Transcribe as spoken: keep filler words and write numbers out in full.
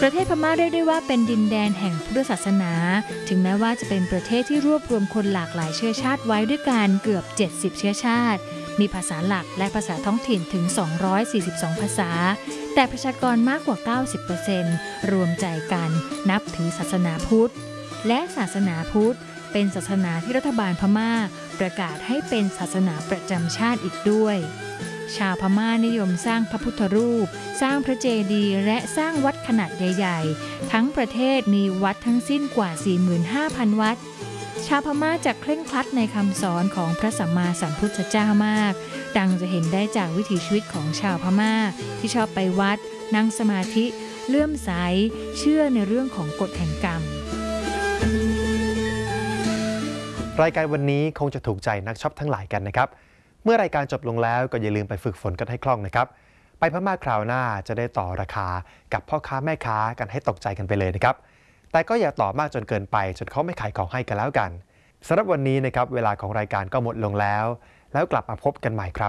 ประเทศพม่าเรียกได้ว่าเป็นดินแดนแห่งพุทธศาสนาถึงแม้ว่าจะเป็นประเทศที่รวบรวมคนหลากหลายเชื้อชาติไว้ด้วยกันเกือบเจ็ดสิบเชื้อชาติมีภาษาหลักและภาษาท้องถิ่นถึงสองร้อยสี่สิบสองภาษาแต่ประชากรมากกว่า เก้าสิบเปอร์เซ็นต์ รวมใจกันนับถือศาสนาพุทธและศาสนาพุทธเป็นศาสนาที่รัฐบาลพม่าประกาศให้เป็นศาสนาประจำชาติอีกด้วยชาวพม่านิยมสร้างพระพุทธรูปสร้างพระเจดีย์และสร้างวัดขนาดใหญ่ๆทั้งประเทศมีวัดทั้งสิ้นกว่า สี่หมื่นห้าพัน วัดชาวพม่าจะเคร่งครัดในคำสอนของพระสัมมาสัมพุทธเจ้ามากดังจะเห็นได้จากวิถีชีวิตของชาวพม่าที่ชอบไปวัดนั่งสมาธิเลื่อมใสเชื่อในเรื่องของกฎแห่งกรรมรายการวันนี้คงจะถูกใจนักช็อปทั้งหลายกันนะครับเมื่อรายการจบลงแล้วก็อย่าลืมไปฝึกฝนกันให้คล่องนะครับไปพม่าคราวหน้าจะได้ต่อราคากับพ่อค้าแม่ค้ากันให้ตกใจกันไปเลยนะครับแต่ก็อย่าต่อมากจนเกินไปจนเขาไม่ขายของให้กันแล้วกันสำหรับวันนี้นะครับเวลาของรายการก็หมดลงแล้วแล้วกลับมาพบกันใหม่ครับ